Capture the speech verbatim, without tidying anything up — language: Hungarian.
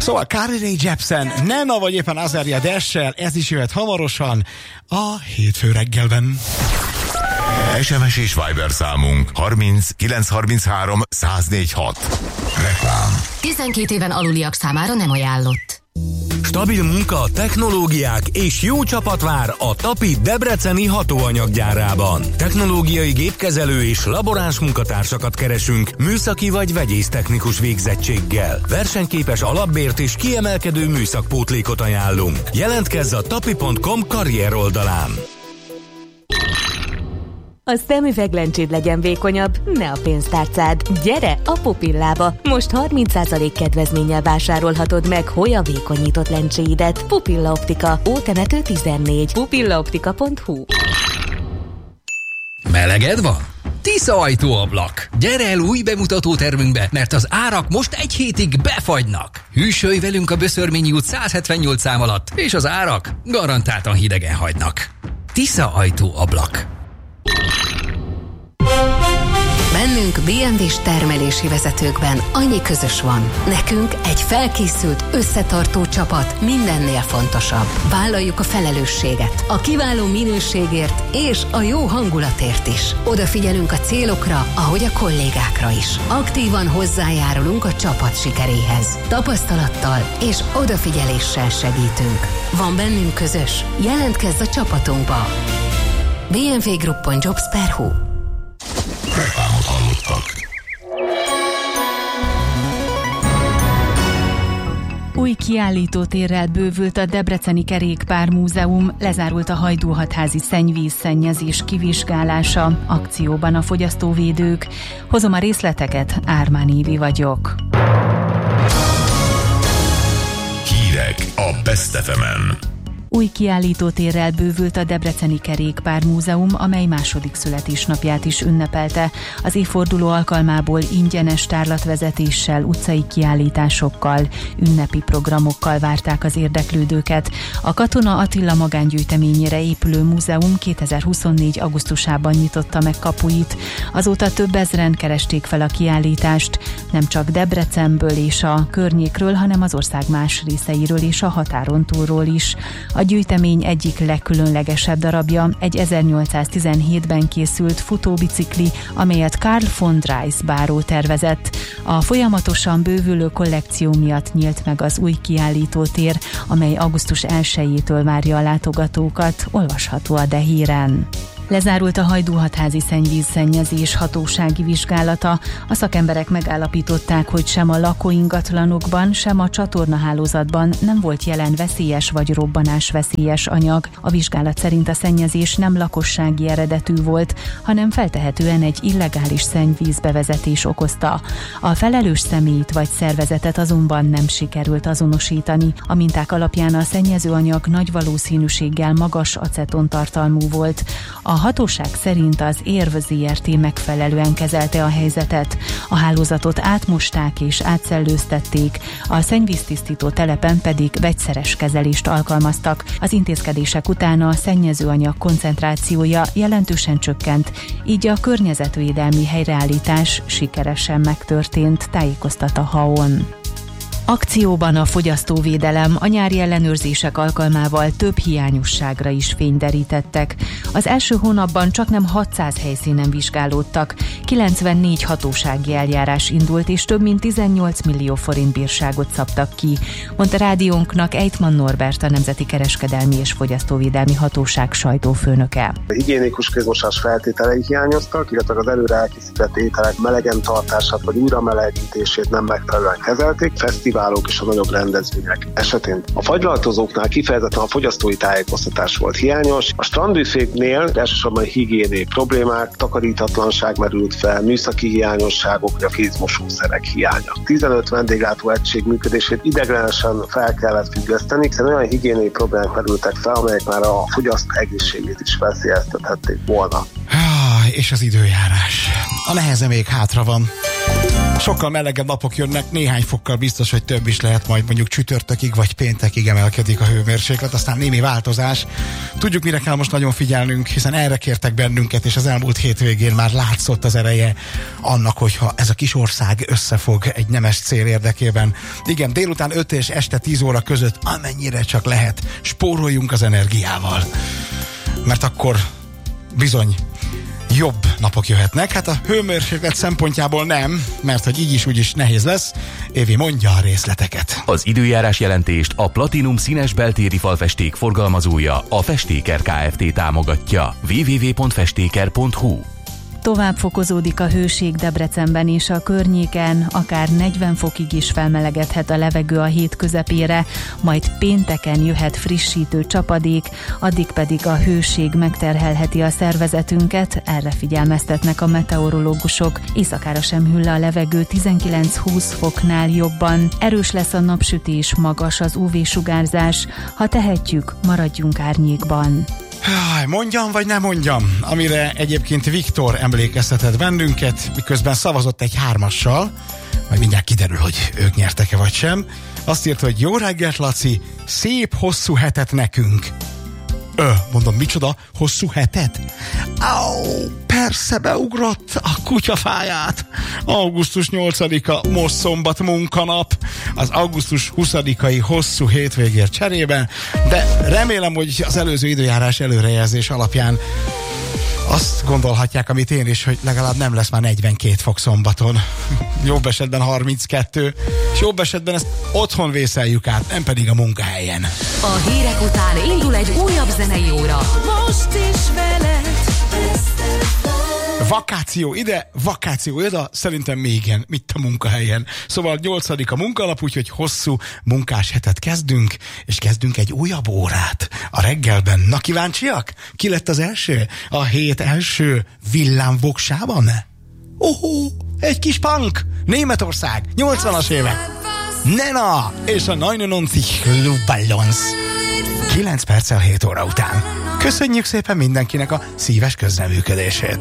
Szóval Carly Rae Jepsen, Nena vagy éppen Azaria Dash-sel, ez is jöhet hamarosan a hétfő reggelben. es em es és Viber számunk harminc kilenc harminchárom száz négy hat. Reklám. tizenkét éven aluliak számára nem ajánlott. Stabil munka, technológiák és jó csapat vár a Tapi debreceni hatóanyaggyárában. Technológiai gépkezelő és laboráns munkatársakat keresünk műszaki vagy vegyésztechnikus végzettséggel. Versenyképes alapbért és kiemelkedő műszakpótlékot ajánlunk. Jelentkezz a tapi pont com karrier oldalán. A szemüveglencséd legyen vékonyabb, ne a pénztárcád. Gyere a Pupillába! Most harminc százalék kedvezménnyel vásárolhatod meg Hoya vékonyított lencséidet. Pupilla Optika, Ótemető tizennégy, pupillaoptika pont hu. Meleged van? Tisza ajtóablak. Gyere el új bemutató termünkbe, mert az árak most egy hétig befagynak. Hűsölj velünk a Böszörményi út száz hetvennyolc szám alatt, és az árak garantáltan hidegen hagynak. Tisza ajtóablak. Bennünk bé em vé-s termelési vezetőkben annyi közös van. Nekünk egy felkészült, összetartó csapat mindennél fontosabb. Vállaljuk a felelősséget, a kiváló minőségért és a jó hangulatért is. Odafigyelünk a célokra, ahogy a kollégákra is. Aktívan hozzájárulunk a csapat sikeréhez. Tapasztalattal és odafigyeléssel segítünk. Van bennünk közös? Jelentkezz a csapatunkba! bé em vé Group pont jobs pont hu. Reklámot hallottak. Új kiállítótérrel bővült a Debreceni Kerékpármúzeum, lezárult a Hajdúhatházi szennyvízszennyezés kivizsgálása, akcióban a fogyasztóvédők. Hozom a részleteket, Ármán Évi vagyok. Hírek a Best ef emen. Új kiállítótérrel bővült a Debreceni Kerékpármúzeum, amely második születésnapját is ünnepelte. Az évforduló alkalmából ingyenes tárlatvezetéssel, utcai kiállításokkal, ünnepi programokkal várták az érdeklődőket. A Katona Attila magángyűjteményére épülő múzeum kétezer-huszonnégy augusztusában nyitotta meg kapuit. Azóta több ezren keresték fel a kiállítást, nem csak Debrecenből és a környékről, hanem az ország más részeiről és a határon túlról is. A gyűjtemény egyik legkülönlegesebb darabja egy ezernyolcszáztizenhétben készült futóbicikli, amelyet Karl von Drais báró tervezett. A folyamatosan bővülő kollekció miatt nyílt meg az új kiállítótér, amely augusztus elsejétől várja a látogatókat, olvasható a de híren. Lezárult a Hajdúhatházi szennyvízszennyezés hatósági vizsgálata. A szakemberek megállapították, hogy sem a lakóingatlanokban, sem a csatornahálózatban nem volt jelen veszélyes vagy robbanásveszélyes anyag. A vizsgálat szerint a szennyezés nem lakossági eredetű volt, hanem feltehetően egy illegális szennyvízbevezetés okozta. A felelős személyt vagy szervezetet azonban nem sikerült azonosítani. A minták alapján a szennyezőanyag nagy valószínűséggel magas acetontartalmú volt. A hatóság szerint az Érv zé er té megfelelően kezelte a helyzetet. A hálózatot átmosták és átszellőztették, a szennyvíztisztító telepen pedig vegyszeres kezelést alkalmaztak. Az intézkedések után a szennyezőanyag koncentrációja jelentősen csökkent, így a környezetvédelmi helyreállítás sikeresen megtörtént, tájékoztat a há á o-n. Akcióban a fogyasztóvédelem, a nyári ellenőrzések alkalmával több hiányosságra is fényderítettek. Az első hónapban csaknem hatszáz helyszínen vizsgálódtak, kilencvennégy hatósági eljárás indult, és több mint tizennyolc millió forint bírságot szabtak ki, mondta rádiónknak Ejtman Norbert, a Nemzeti Kereskedelmi és Fogyasztóvédelmi Hatóság sajtófőnöke. A higiénikus kézmosás feltételei hiányoztak, illetve az előre elkészített ételek melegen tartását vagy újra melegítését nem megfelelően kezelték, fesztiválok és a nagyobb rendezvények esetén. A fagylaltozóknál kifejezetten a fogyasztói tájékoztatás volt hiányos. A strandbüféknél elsősorban higiéniai problémák, takarítatlanság merült fel, műszaki hiányosságok, vagy a kézmosószerek hiánya. tizenöt vendéglátó egység működését ideiglenesen fel kellett függeszteni, hiszen olyan higiéniai problémák merültek fel, amelyek már a fogyasztó egészségét is veszélyeztethették volna. Ah, és az időjárás. A neheze még hátra van. Sokkal melegebb napok jönnek, néhány fokkal biztos, hogy több is lehet, majd mondjuk csütörtökig vagy péntekig emelkedik a hőmérséklet, aztán némi változás. Tudjuk, mire kell most nagyon figyelnünk, hiszen erre kértek bennünket, és az elmúlt hétvégén már látszott az ereje annak, hogyha ez a kis ország összefog egy nemes cél érdekében. Igen, délután öt és este tíz óra között, amennyire csak lehet, spóroljunk az energiával. Mert akkor bizony jobb napok jöhetnek. Hát a hőmérséklet szempontjából nem, mert hogy így is úgy is nehéz lesz. Évi mondja a részleteket. Az időjárás jelentést a Platinum színes beltéri falfesték forgalmazója, a Festéker Kft. Támogatja. double-u double-u double-u pont festéker pont hu. Tovább fokozódik a hőség Debrecenben és a környéken, akár negyven fokig is felmelegedhet a levegő a hét közepére, majd pénteken jöhet frissítő csapadék, addig pedig a hőség megterhelheti a szervezetünket, erre figyelmeztetnek a meteorológusok. Éjszakára sem hűl a levegő tizenkilenc-húsz foknál jobban. Erős lesz a napsütés, magas az ú vé-sugárzás. Ha tehetjük, maradjunk árnyékban. Mondjam, vagy nem mondjam, amire egyébként Viktor emlékeztetett bennünket, miközben szavazott egy hármassal, majd mindjárt kiderül, hogy ők nyertek-e vagy sem. Azt írt, hogy jó reggelt, Laci, szép hosszú hetet nekünk. Ö, mondom, micsoda hosszú hetet? Au, persze beugrott a kutyafáját. augusztus nyolcadika, most szombat munkanap, az augusztus huszadikai hosszú hétvégért cserében, de remélem, hogy az előző időjárás előrejelzés alapján azt gondolhatják, amit én is, hogy legalább nem lesz már negyvenkét fok szombaton. Jobb esetben harminckettő, és jobb esetben ezt otthon vészeljük át, nem pedig a munkahelyen. A hírek után indul egy újabb zenei óra. Most is veled. Vakáció ide, vakáció oda, szerintem még ilyen, mit a munkahelyen. Szóval nyolcadik a munkanap, úgyhogy hosszú munkás hetet kezdünk, és kezdünk egy újabb órát a reggelben. Na, kíváncsiak? Ki lett az első? A hét első villámvoksában? Ohó, egy kis punk! Németország, nyolcvanas évek. Nena és a neunundneunzig Luftballons. kilenc perccel hét óra után. Köszönjük szépen mindenkinek a szíves közreműködését.